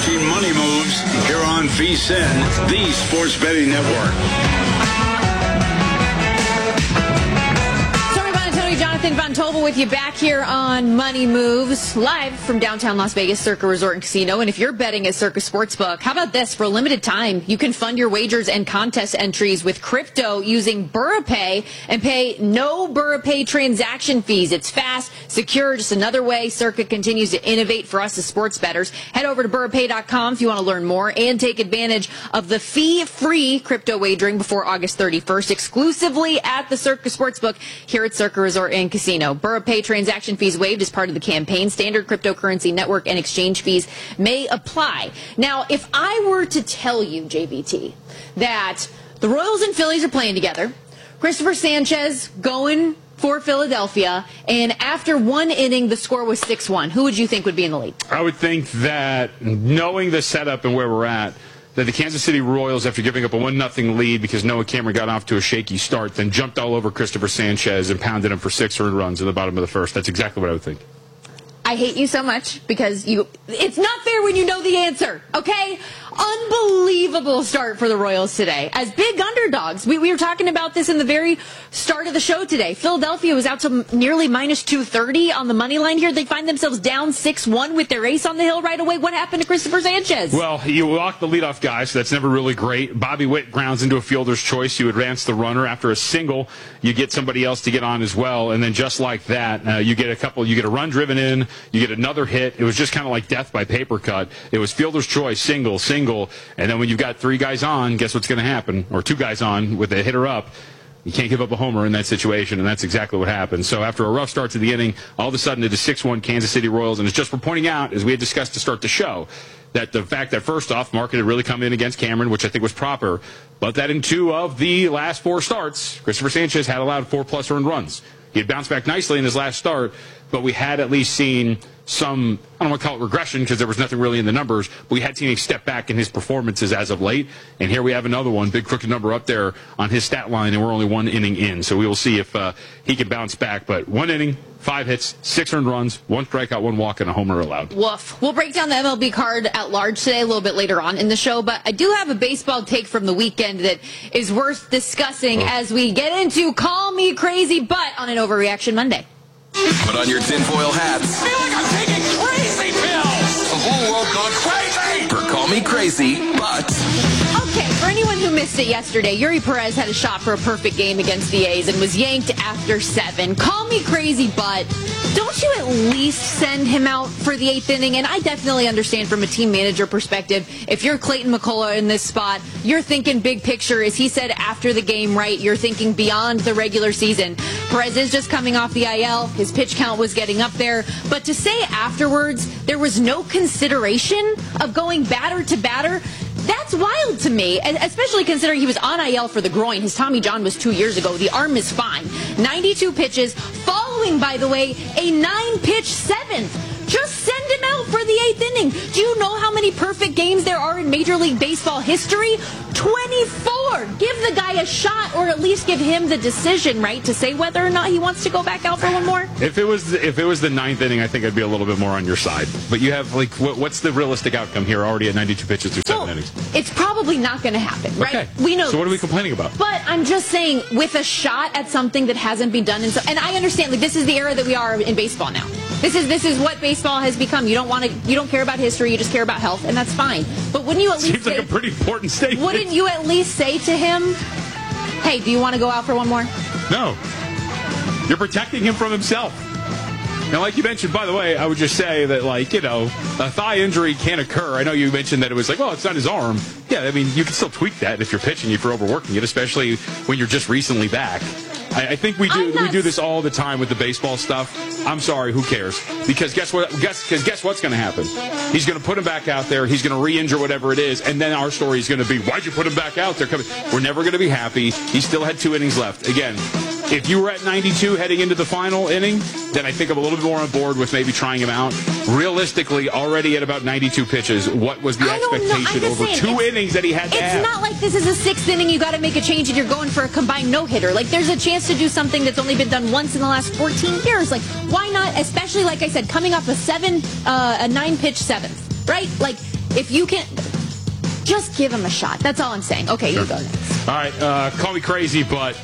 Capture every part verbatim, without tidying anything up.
watching Money Moves here on V S I N, the Sports Betting Network. Jonathan Von Tobel with you back here on Money Moves, live from downtown Las Vegas, Circa Resort and Casino. And if you're betting at Circa Sportsbook, how about this? For a limited time, you can fund your wagers and contest entries with crypto using BurraPay and pay no BurraPay transaction fees. It's fast, secure, just another way Circa continues to innovate for us as sports bettors. Head over to Burra Pay dot com if you want to learn more and take advantage of the fee-free crypto wagering before August thirty-first, exclusively at the Circa Sportsbook here at Circa Resort and Casino. BurraPay transaction fees waived as part of the campaign. Standard cryptocurrency network and exchange fees may apply. Now, if I were to tell you, J V T, that the Royals and Phillies are playing together, Christopher Sanchez going for Philadelphia, and after one inning, the score was six one, who would you think would be in the lead? I would think that, knowing the setup and where we're at, that the Kansas City Royals, after giving up a one nothing lead because Noah Cameron got off to a shaky start, then jumped all over Christopher Sanchez and pounded him for six earned runs in the bottom of the first. That's exactly what I would think. I hate you so much because you. It's not fair when you know the answer, okay? Unbelievable start for the Royals today. As big underdogs, we, we were talking about this in the very start of the show today. Philadelphia was out to nearly minus two thirty on the money line here. They find themselves down six one with their ace on the hill right away. What happened to Christopher Sanchez? Well, you walk the leadoff guy, so that's never really great. Bobby Witt grounds into a fielder's choice. You advance the runner. After a single, you get somebody else to get on as well. And then just like that, uh, you get a couple, you get a run driven in, you get another hit. It was just kind of like death by paper cut. It was fielder's choice, single, single. And then when you've got three guys on, guess what's going to happen? Or two guys on with a hitter up. You can't give up a homer in that situation, and that's exactly what happened. So after a rough start to the inning, all of a sudden it is six one Kansas City Royals. And it's just for pointing out, as we had discussed to start the show, that the fact that first off, Market had really come in against Cameron, which I think was proper, but that in two of the last four starts, Christopher Sanchez had allowed four-plus earned runs. He had bounced back nicely in his last start, but we had at least seen some, I don't want to call it regression because there was nothing really in the numbers, but we had seen a step back in his performances as of late. And here we have another one, big crooked number up there on his stat line, and we're only one inning in. So we will see if uh, he can bounce back. But one inning, five hits, six earned runs, one strikeout, one walk, and a homer allowed. Woof. We'll break down the M L B card at large today a little bit later on in the show, but I do have a baseball take from the weekend that is worth discussing oh. as we get into Call Me Crazy But on an Overreaction Monday. Put on your tinfoil hats. I feel like I'm taking crazy pills. The whole world gone crazy. For Call Me Crazy, but... Okay, for anyone who missed it yesterday, Yuri Perez had a shot for a perfect game against the A's and was yanked after seven. Call me crazy, but don't you at least send him out for the eighth inning? And I definitely understand from a team manager perspective, if you're Clayton McCullough in this spot, you're thinking big picture. As he said after the game, right, you're thinking beyond the regular season. Perez is just coming off the I L. His pitch count was getting up there. But to say afterwards there was no consideration of going batter to batter, that's wild to me, especially considering he was on I L for the groin. His Tommy John was two years ago. The arm is fine. ninety-two pitches, following, by the way, a nine-pitch seventh. Just send him out for the eighth inning. Do you know how many perfect games there are in Major League Baseball history? twenty-four. Give the guy a shot, or at least give him the decision, right, to say whether or not he wants to go back out for one more. If it was if it was the ninth inning, I think I'd be a little bit more on your side. But you have, like, what, what's the realistic outcome here already at ninety-two pitches through so, seven innings? It's probably not going to happen, right? Okay. We know. So what are we complaining about? But I'm just saying, with a shot at something that hasn't been done, in so, and I understand, like, this is the era that we are in baseball now. This is this is what baseball has become. You don't want to, you don't care about history, you just care about health, and that's fine. But wouldn't you at least Seems say, like a pretty important statement. Wouldn't you at least say to him, "Hey, do you want to go out for one more?" No. You're protecting him from himself. Now, like you mentioned, by the way, I would just say that, like, you know, a thigh injury can occur. I know you mentioned that it was like, well, it's not his arm. Yeah, I mean, you can still tweak that if you're pitching, if you're overworking it, especially when you're just recently back. I, I think we do we do this all the time with the baseball stuff. I'm sorry, who cares? Because guess what? Guess because guess what's going to happen? He's going to put him back out there. He's going to re-injure whatever it is, and then our story is going to be, why'd you put him back out there? We're never going to be happy. He still had two innings left. Again, if you were at ninety-two heading into the final inning, then I think I'm a little bit more on board with maybe trying him out. Realistically, already at about ninety-two pitches, what was the expectation over saying, two innings that he had to It's have? not like this is a sixth inning, you got to make a change and you're going for a combined no-hitter. Like, there's a chance to do something that's only been done once in the last fourteen years. Like, why not? Especially, like I said, coming off a seven, uh, a nine-pitch seventh, right? Like, if you can, just give him a shot. That's all I'm saying. Okay, Sure. you go next. All right, uh, call me crazy, but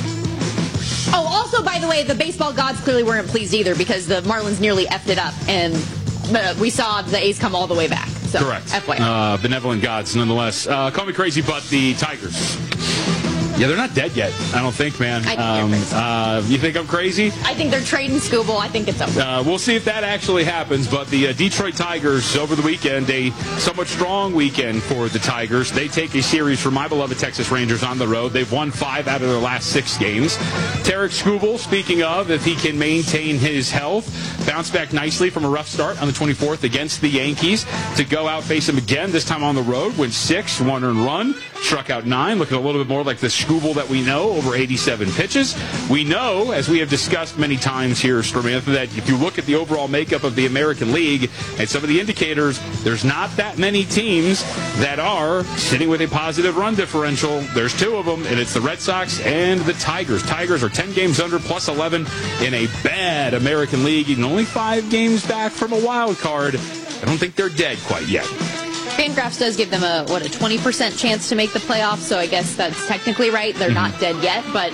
Oh, also, by the way, the baseball gods clearly weren't pleased either because the Marlins nearly effed it up, and uh, we saw the A's come all the way back. So, correct. F Y I. Uh, benevolent gods, nonetheless. Uh, call me crazy, but the Tigers. Yeah, they're not dead yet, I don't think, man. I think um, you're crazy. Uh, you think I'm crazy? I think they're trading Scooble. I think it's over. Uh, we'll see if that actually happens, but the uh, Detroit Tigers over the weekend, a somewhat strong weekend for the Tigers. They take a series for my beloved Texas Rangers on the road. They've won five out of their last six games. Tarek Skubal, speaking of, if he can maintain his health, bounced back nicely from a rough start on the twenty-fourth against the Yankees to go out face them again, this time on the road, win six, one earned run, struck out nine, looking a little bit more like the Skubal that we know, over eighty-seven pitches. We know, as we have discussed many times here, Stormy, that if you look at the overall makeup of the American League and some of the indicators, there's not that many teams that are sitting with a positive run differential. There's two of them, and it's the Red Sox and the Tigers. Tigers are ten games under, plus eleven in a bad American League, and only five games back from a wild card. I don't think they're dead quite yet. Fangraphs does give them a, what, a twenty percent chance to make the playoffs, so I guess that's technically right. They're mm-hmm. not dead yet, but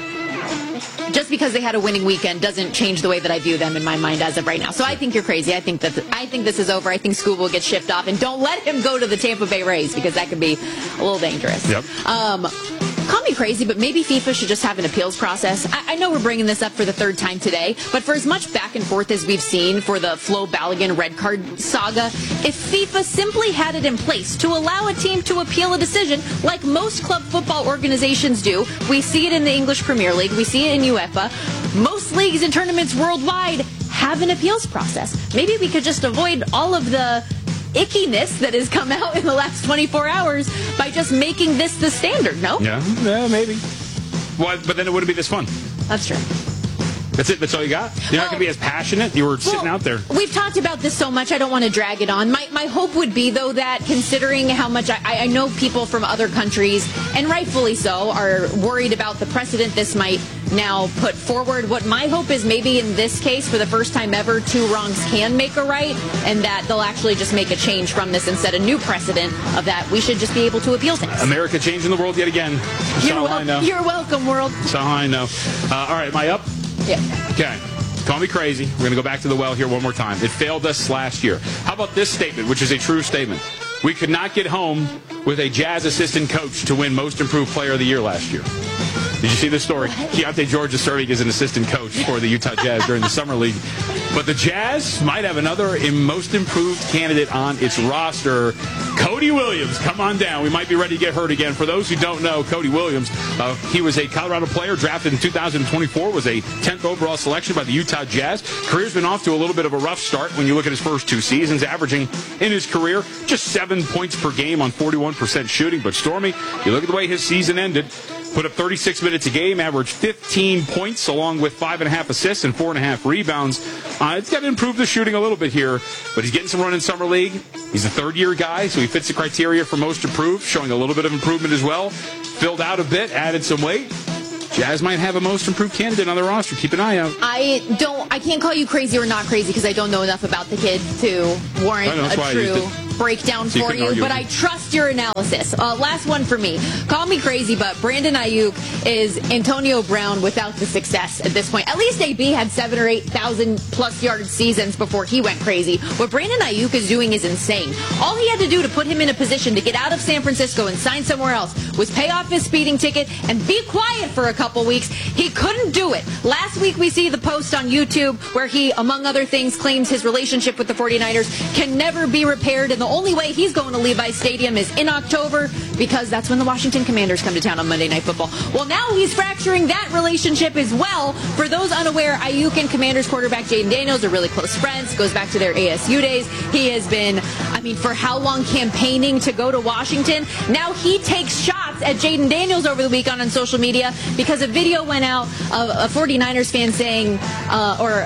just because they had a winning weekend doesn't change the way that I view them in my mind as of right now. So I think you're crazy. I think that I think this is over. I think Scoob will get shipped off, and don't let him go to the Tampa Bay Rays because that could be a little dangerous. Yep. Um, call me crazy, but maybe FIFA should just have an appeals process. I, I know we're bringing this up for the third time today, but for as much back and forth as we've seen for the Flo Balogun red card saga, if FIFA simply had it in place to allow a team to appeal a decision like most club football organizations do, we see it in the English Premier League, we see it in UEFA, most leagues and tournaments worldwide have an appeals process. Maybe we could just avoid all of the ickiness that has come out in the last twenty-four hours by just making this the standard, no? Yeah, yeah maybe. Well, but then it wouldn't be this fun. That's true. That's it? That's all you got? You're well, not going to be as passionate? You were sitting well, out there. We've talked about this so much, I don't want to drag it on. My my hope would be, though, that considering how much I, I know people from other countries, and rightfully so, are worried about the precedent this might now put forward. What my hope is, maybe in this case, for the first time ever, two wrongs can make a right, and that they'll actually just make a change from this and set a new precedent of that. We should just be able to appeal things. America changing the world yet again. That's You're, all wel- I know. You're welcome, world. That's all I know. Uh, all right, am I up? Yeah. Okay. Call me crazy. We're going to go back to the well here one more time. It failed us last year. How about this statement, which is a true statement? We could not get home with a Jazz assistant coach to win Most Improved Player of the Year last year. Did you see this story? Keontae George is serving as an assistant coach for the Utah Jazz during the Summer League. But the Jazz might have another most improved candidate on its roster. Cody Williams, come on down. We might be ready to get hurt again. For those who don't know, Cody Williams, uh, he was a Colorado player drafted in two thousand twenty-four, was a tenth overall selection by the Utah Jazz. Career's been off to a little bit of a rough start when you look at his first two seasons, averaging in his career just seven points per game on forty-one percent shooting. But Stormy, you look at the way his season ended. Put up thirty-six minutes a game, averaged fifteen points, along with five and a half assists and four and a half rebounds. Uh, it's got to improve the shooting a little bit here, but he's getting some run in Summer League. He's a third-year guy, so he fits the criteria for most improved, showing a little bit of improvement as well. Filled out a bit, added some weight. Jazz might have a most improved candidate on their roster. Keep an eye out. I don't. I can't call you crazy or not crazy because I don't know enough about the kid to warrant know, a true breakdown so for you. you but I trust your analysis. Uh, last one for me. Call me crazy, but Brandon Ayuk is Antonio Brown without the success at this point. At least A B had seven or eight thousand plus yard seasons before he went crazy. What Brandon Ayuk is doing is insane. All he had to do to put him in a position to get out of San Francisco and sign somewhere else was pay off his speeding ticket and be quiet for a couple weeks. He couldn't do it. Last week we see the post on YouTube where he, among other things, claims his relationship with the forty-niners can never be repaired, and the only way he's going to Levi Stadium is in October because that's when the Washington Commanders come to town on Monday Night Football. Well, now he's fracturing that relationship as well. For those unaware, Ayuk and Commanders quarterback Jaden Daniels are really close friends. Goes back to their A S U days. He has been, I mean, for how long campaigning to go to Washington? Now he takes shots at Jaden Daniels over the weekend on social media because a video went out of a forty-niners fan saying, uh, or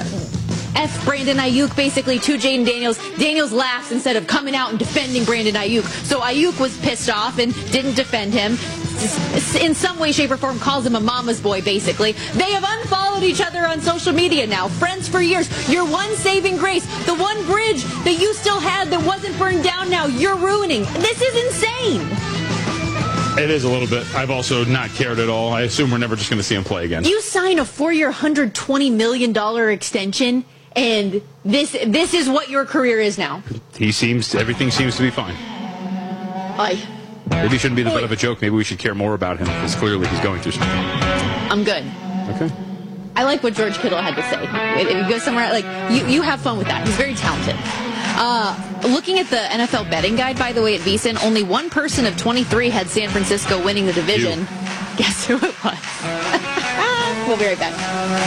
F Brandon Ayuk basically to Jaden Daniels. Daniels laughs instead of coming out and defending Brandon Ayuk. So Ayuk was pissed off and didn't defend him. In some way, shape, or form calls him a mama's boy, basically. They have unfollowed each other on social media now. Friends for years. Your one saving grace. The one bridge that you still had that wasn't doesn't burn down now, you're ruining. This is insane. It is a little bit. I've also not cared at all. I assume we're never just going to see him play again. You sign a four-year, one hundred twenty million dollars extension, and this this is what your career is now. He seems, everything seems to be fine. Aye. Maybe he shouldn't be the butt of a joke. Maybe we should care more about him, because clearly he's going through something. I'm good. Okay. I like what George Kittle had to say. If you go somewhere, like, you, you have fun with that. He's very talented. Uh, looking at the N F L betting guide, by the way, at VSiN, only one person of twenty-three had San Francisco winning the division. You. Guess who it was? We'll be right back.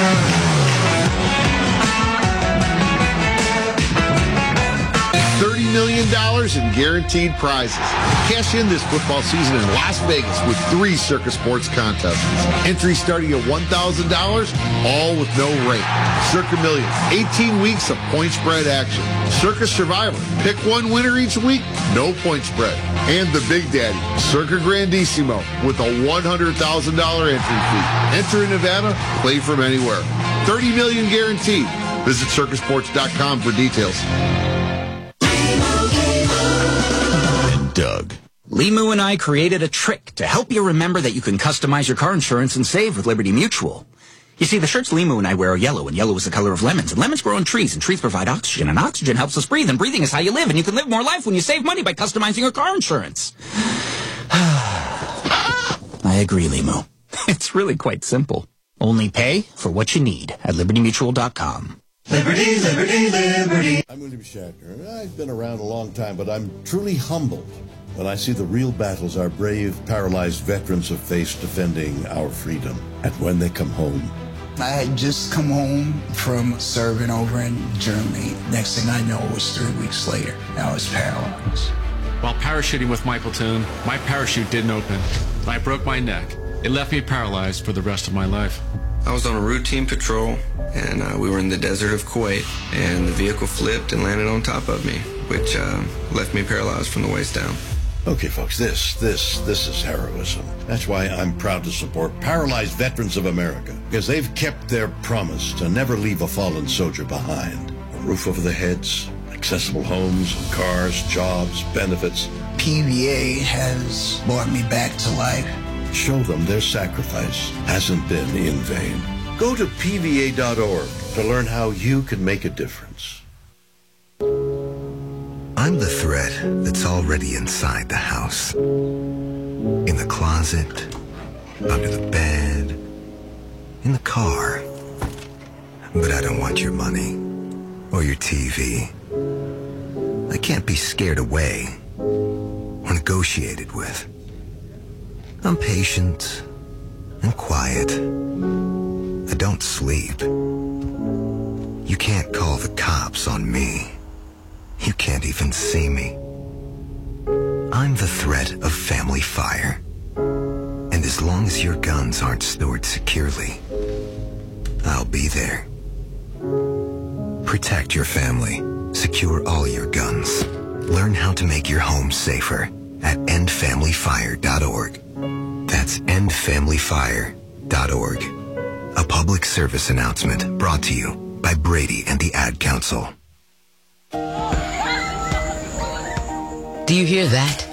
thirty million dollars in guaranteed prizes. Cash in this football season in Las Vegas with three Circa Sports contests. Entry starting at one thousand dollars, all with no rate. Circa Millions, eighteen weeks of point spread action. Circa Survivor, pick one winner each week, no point spread. And the Big Daddy, Circa Grandissimo, with a one hundred thousand dollars entry fee. Enter in Nevada, play from anywhere. thirty million dollars guaranteed. Visit circa sports dot com for details. Doug. Limu and I created a trick to help you remember that you can customize your car insurance and save with Liberty Mutual. You see, the shirts Limu and I wear are yellow, and yellow is the color of lemons, and lemons grow on trees, and trees provide oxygen, and oxygen helps us breathe, and breathing is how you live, and you can live more life when you save money by customizing your car insurance. I agree, Limu. It's really quite simple. Only pay for what you need at liberty mutual dot com. Liberty, liberty, liberty. I'm William Shatner. I've been around a long time, but I'm truly humbled when I see the real battles our brave, paralyzed veterans have faced defending our freedom. And when they come home. I had just come home from serving over in Germany. Next thing I know, it was three weeks later. I was paralyzed. While parachuting with my platoon, my parachute didn't open. I broke my neck. It left me paralyzed for the rest of my life. I was on a routine patrol, and uh, we were in the desert of Kuwait, and the vehicle flipped and landed on top of me, which uh, left me paralyzed from the waist down. Okay, folks, this, this, this is heroism. That's why I'm proud to support Paralyzed Veterans of America, because they've kept their promise to never leave a fallen soldier behind. A roof over their heads, accessible homes, cars, jobs, benefits. P V A has brought me back to life. Show them their sacrifice hasn't been in vain. Go to P V A dot org to learn how you can make a difference. I'm the threat that's already inside the house. In the closet, under the bed, in the car. But I don't want your money or your T V. I can't be scared away or negotiated with. I'm patient and quiet. I don't sleep. You can't call the cops on me. You can't even see me. I'm the threat of family fire. And as long as your guns aren't stored securely, I'll be there. Protect your family. Secure all your guns. Learn how to make your home safer at end family fire dot org. That's end family fire dot org. A public service announcement brought to you by Brady and the Ad Council. Do you hear that?